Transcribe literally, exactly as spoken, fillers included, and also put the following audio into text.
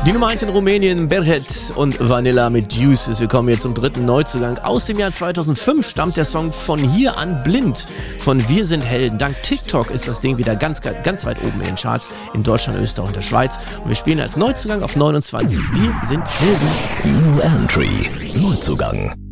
Die Nummer eins in Rumänien, Berhet und Vanilla mit Juices. Wir kommen jetzt zum dritten Neuzugang. Aus dem Jahr zweitausendfünf stammt der Song Von hier an blind von Wir sind Helden. Dank TikTok ist das Ding wieder ganz, ganz weit oben in den Charts in Deutschland, Österreich und der Schweiz. Und wir spielen als Neuzugang auf neunundzwanzig. Wir sind Helden. New Entry, Neuzugang.